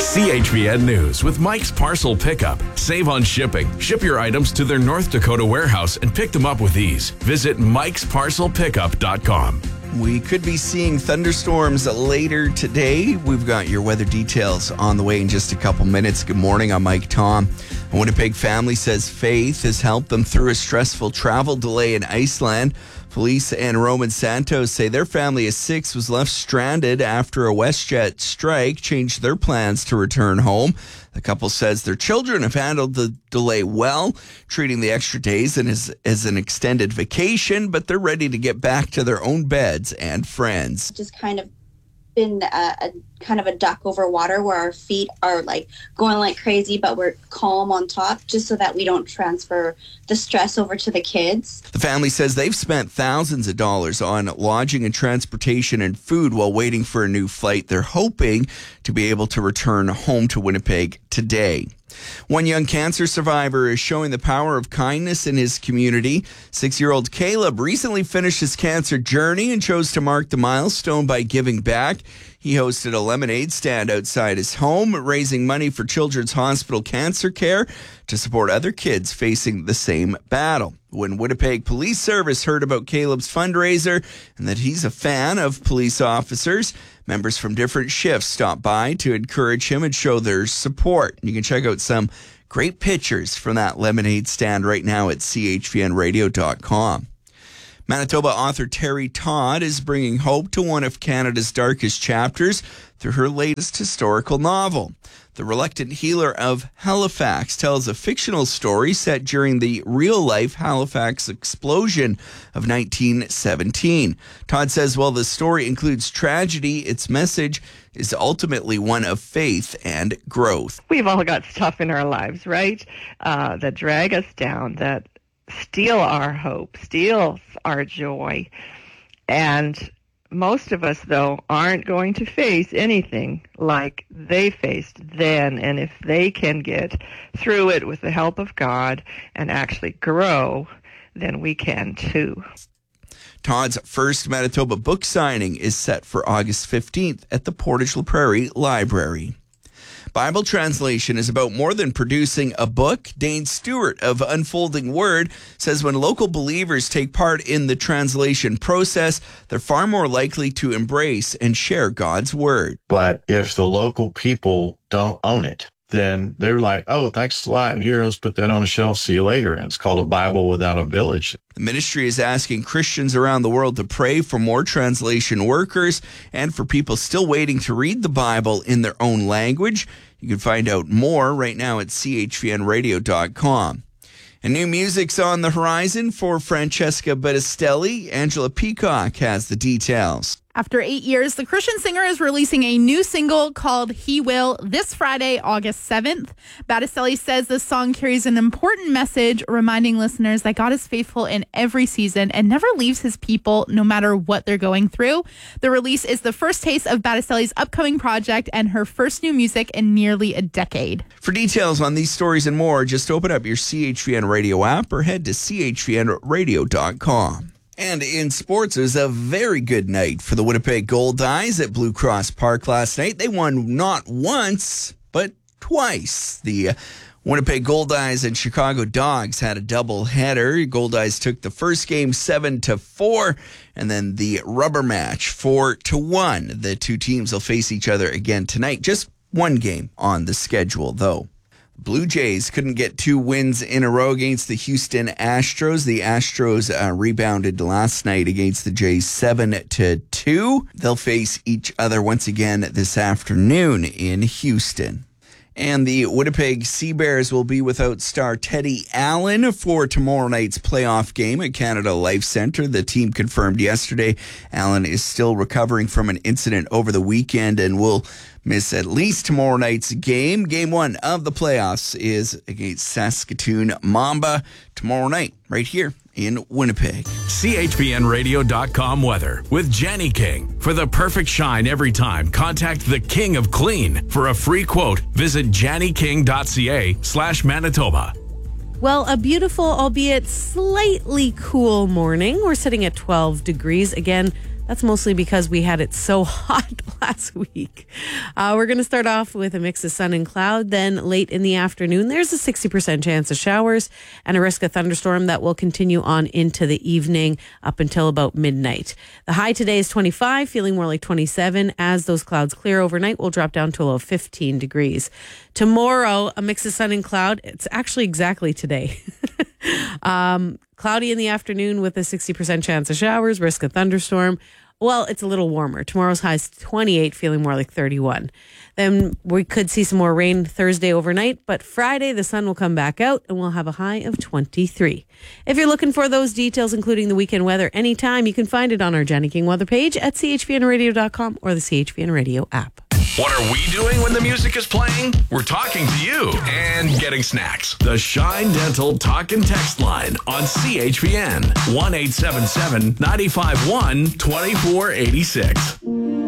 CHVN News with Mike's Parcel Pickup. Save on shipping. Ship your items to their North Dakota warehouse and pick them up with ease. Visit mikesparcelpickup.com. We could be seeing thunderstorms later today. We've got your weather details on the way in just a couple minutes. Good morning, I'm Mike Tom. A Winnipeg family says faith has helped them through a stressful travel delay in Iceland. Police and Roman Santos say their family of 6 was left stranded after a WestJet strike changed their plans to return home. The couple says their children have handled the delay well, treating the extra days as an extended vacation, but they're ready to get back to their own beds and friends. Just kind of been a duck over water where our feet are like going like crazy, but we're calm on top, just so that we don't transfer the stress over to the kids. The family says they've spent thousands of dollars on lodging and transportation and food while waiting for a new flight. They're hoping to be able to return home to Winnipeg today. One young cancer survivor is showing the power of kindness in his community. 6-year-old Caleb recently finished his cancer journey and chose to mark the milestone by giving back. He hosted a lemonade stand outside his home, raising money for Children's Hospital Cancer Care to support other kids facing the same battle. When Winnipeg Police Service heard about Caleb's fundraiser and that he's a fan of police officers, members from different shifts stopped by to encourage him and show their support. You can check out some great pictures from that lemonade stand right now at chvnradio.com. Manitoba author Terry Todd is bringing hope to one of Canada's darkest chapters through her latest historical novel. The Reluctant Healer of Halifax tells a fictional story set during the real-life Halifax explosion of 1917. Todd says while the story includes tragedy, its message is ultimately one of faith and growth. We've all got stuff in our lives, right, that drag us down, that steal our hope, steal our joy. And most of us, though, aren't going to face anything like they faced then. And if they can get through it with the help of God and actually grow, then we can too. Todd's first Manitoba book signing is set for August 15th at the Portage La Prairie Library. Bible translation is about more than producing a book. Dane Stewart of Unfolding Word says when local believers take part in the translation process, they're far more likely to embrace and share God's word. But if the local people don't own it, then they're like, oh, thanks a lot. Here, let's put that on a shelf. See you later. And it's called A Bible Without a Village. The ministry is asking Christians around the world to pray for more translation workers and for people still waiting to read the Bible in their own language. You can find out more right now at chvnradio.com. And new music's on the horizon for Francesca Battistelli. Angela Peacock has the details. After 8 years, the Christian singer is releasing a new single called He Will this Friday, August 7th. Battistelli says this song carries an important message, reminding listeners that God is faithful in every season and never leaves his people, no matter what they're going through. The release is the first taste of Battistelli's upcoming project and her first new music in nearly a decade. For details on these stories and more, just open up your CHVN Radio app or head to chvnradio.com. And in sports, it was a very good night for the Winnipeg Goldeyes at Blue Cross Park last night. They won not once, but twice. The Winnipeg Goldeyes and Chicago Dogs had a doubleheader. Goldeyes took the first game 7-4, and then the rubber match 4-1. The two teams will face each other again tonight. Just one game on the schedule, though. Blue Jays couldn't get 2 wins in a row against the Houston Astros. The Astros rebounded last night against the Jays 7-2. They'll face each other once again this afternoon in Houston. And the Winnipeg Sea Bears will be without star Teddy Allen for tomorrow night's playoff game at Canada Life Centre. The team confirmed yesterday Allen is still recovering from an incident over the weekend and will miss at least tomorrow night's game. Game 1 of the playoffs is against Saskatoon Mamba tomorrow night, right here in Winnipeg. CHVNradio.com weather with Jenny King. For the perfect shine every time, contact the King of Clean. For a free quote, visit jannyking.ca/Manitoba. Well, a beautiful, albeit slightly cool morning. We're sitting at 12 degrees. Again, That's mostly because we had it so hot last week. We're going to start off with a mix of sun and cloud. Then late in the afternoon, there's a 60% chance of showers and a risk of thunderstorm that will continue on into the evening up until about midnight. The high today is 25, feeling more like 27. As those clouds clear overnight, we'll drop down to a low of 15 degrees. Tomorrow, a mix of sun and cloud. It's actually exactly today. Cloudy in the afternoon with a 60% chance of showers, risk of thunderstorm. Well, it's a little warmer. Tomorrow's high is 28, feeling more like 31. Then we could see some more rain Thursday overnight, but Friday the sun will come back out and we'll have a high of 23. If you're looking for those details, including the weekend weather, anytime, you can find it on our Jenny King weather page at chvnradio.com or the CHVN Radio app. What are we doing when the music is playing? We're talking to you and getting snacks. The Shine Dental Talk and Text line on CHVN 1-877-951-2486.